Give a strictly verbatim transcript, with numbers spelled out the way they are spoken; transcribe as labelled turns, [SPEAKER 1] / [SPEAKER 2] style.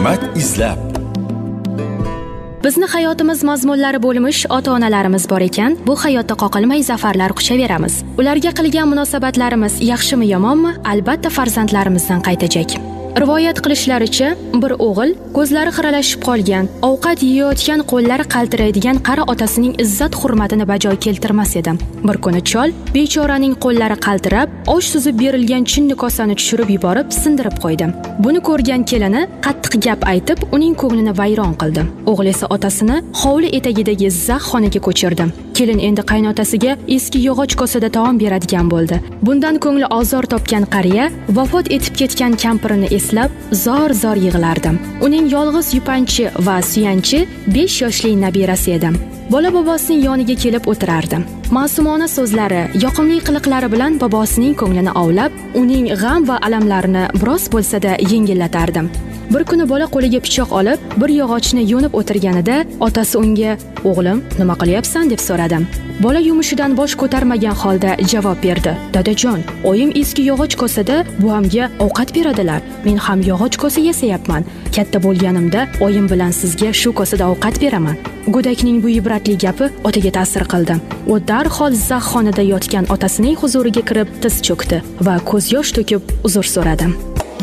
[SPEAKER 1] hikmat izlab.
[SPEAKER 2] Bizni hayotimiz mazmunlari bo'lmish ota-onalarimiz bor ekan, bu hayotda qoqilmay zafarlar quchaveramiz. Ularga qilgan munosabatlarimiz yaxshimi yomonmi, albatta farzandlarimizdan qaytajak. Rivoyat qilishlaricha, bir o'g'il ko'zlari xiralashib qolgan, ovqat yeyotgan qo'llari qaltiraydigan qari otasining izzat hurmatini bajo keltirmas edi. Bir kuni chol bechoraning qo'llari qaltirab, osh suzib berilgan chinni kosani tushirib yuborib, sindirib qo'ydi. Buni ko'rgan kelini qattiq gap aytib, uning ko'nglini vayron qildi. O'g'il esa otasini hovli etagidagi zax xonaga ko'chirdi. Kelin endi qaynotasiga eski yog'och kosada taom beradigan bo'ldi. Bundan ko'ngli ozor topgan qariya vafot etib ketgan kampirini eslab zor-zor yig'lardi. Uning yolg'iz yupanchi va suyanchi besh yoshli nabirasi edi. Bola bobosining yoniga kelib o'tirardi. Ma'sumona so'zlari, yoqimli qiliqlari bilan bobosining ko'nglini ovlab, uning g'am va alamlarini biroz bo'lsa-da yengillatardi. Bir kuni bola qo'liga pichoq olib, bir yog'ochni yo'nib o'tirganida, otasi unga: "O'g'lim, nima qilyapsan?" deb so'radi. Bola yumushidan bosh ko'tarmagan holda javob berdi: "Dadajon, oyim eski yog'och kosada buvamga ovqat beradilar. Men ham yog'och kosa yasayapman. Katta bo'lganimda oyim bilan sizga shu kosada ovqat beraman." Go'dakning bu ibratli gapi otaga ta'sir qildi. U darhol zax xonada yotgan otasining huzuriga kirib tiz cho'kdi va ko'z yosh to'kib uzr so'radi.